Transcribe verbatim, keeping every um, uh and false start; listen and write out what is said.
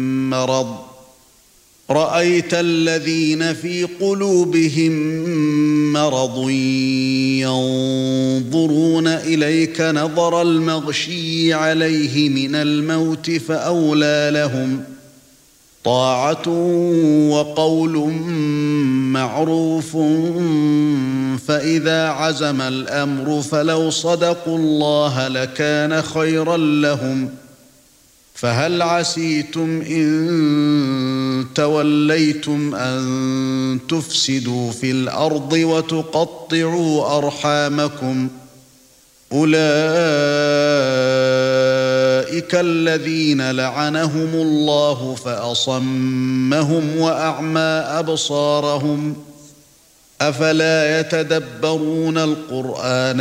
مرض رأيت الذين في قلوبهم مرض ينظرون إليك نظر المغشي عليه من الموت فأولى لهم طاعة وقول معروف فإذا عزم الأمر فلو صدقوا الله لكان خيرا لهم فهل عسيتم إن توليتم أن تفسدوا في الأرض وتقطعوا أرحامكم أولئك الذين لعنهم الله فأصمهم وأعمى أبصارهم أفلا يتدبرون القرآن